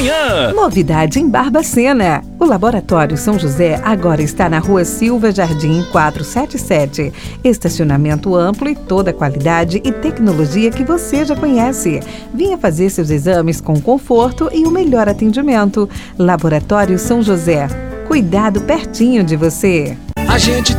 manhã. Novidade em Barbacena. O Laboratório São José agora está na Rua Silva Jardim 477. Estacionamento amplo e toda a qualidade e tecnologia que você já conhece. Venha fazer seus exames com conforto e o melhor atendimento. Laboratório São José. Cuidado pertinho de você. A gente